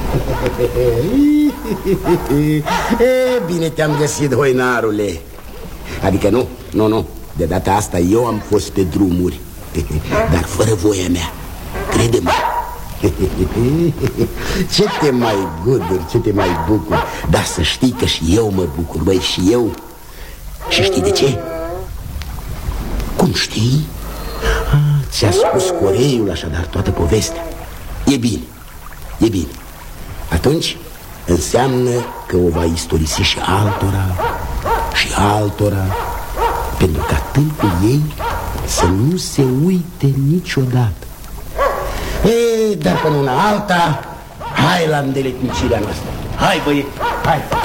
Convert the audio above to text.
Bine te-am găsit, hoinarule. Adică nu, de data asta eu am fost pe drumuri, dar fără voia mea, crede-mă. Ce te mai guduri, ce te mai bucur. Dar să știi că și eu mă bucur, băi, și eu. Și știi de ce? Cum știi? Ți-a spus Coreiul așadar toată povestea. E bine. Atunci înseamnă că o va istorisi și altora, pentru ca tâlcul ei să nu se uite niciodată. Dar până una alta, hai la îndeletnicirea noastră. Hai, băieți, hai.